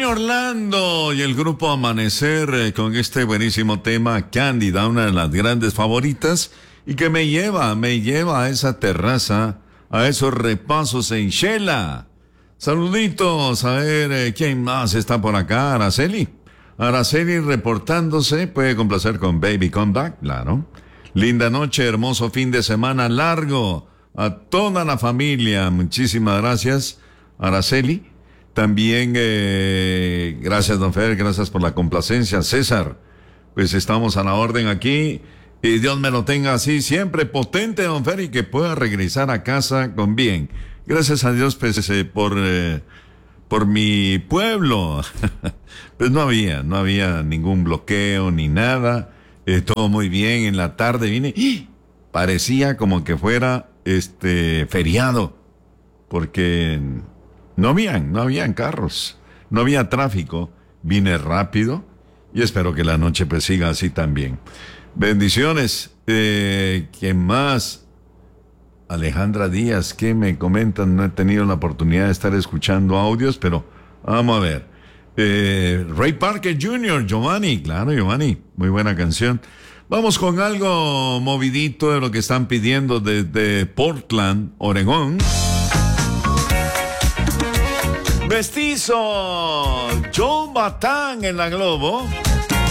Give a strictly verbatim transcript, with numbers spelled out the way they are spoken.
Junior Orlando y el grupo Amanecer eh, con este buenísimo tema Cándida, una de las grandes favoritas y que me lleva, me lleva a esa terraza, a esos repasos en Shela. Saluditos, a ver eh, quién más está por acá. Araceli. Araceli reportándose, puede complacer con Baby Come Back, claro. Linda noche, hermoso fin de semana largo a toda la familia. Muchísimas gracias, Araceli. También, eh, gracias, don Fer, gracias por la complacencia. César, pues estamos a la orden aquí. Y Dios me lo tenga así, siempre potente, don Fer, y que pueda regresar a casa con bien. Gracias a Dios, pues, eh, por, eh, por mi pueblo. Pues no había, no había ningún bloqueo ni nada. Eh, todo muy bien. En la tarde vine, ¡y! Parecía como que fuera este feriado, porque no habían, no habían carros, no había tráfico. Vine rápido y espero que la noche pues siga así también. Bendiciones. Eh, ¿Quién más? Alejandra Díaz, ¿qué me comentan? No he tenido la oportunidad de estar escuchando audios, pero vamos a ver. Eh, Ray Parker junior, Giovanni, claro, Giovanni, muy buena canción. Vamos con algo movidito de lo que están pidiendo desde Portland, Oregón. Mestizo, Joe Batán en la Globo.